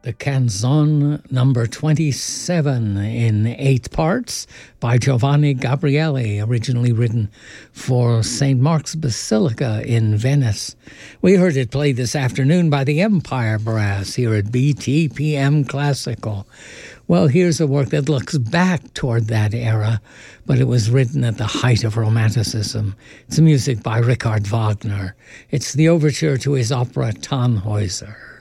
The Canzone number 27 in 8 parts by Giovanni Gabrieli, originally written for St. Mark's Basilica in Venice. We heard it played this afternoon by the Empire Brass here at BTPM Classical. Well, here's a work that looks back toward that era, but it was written at the height of Romanticism. It's music by Richard Wagner. It's the overture to his opera Tannhäuser.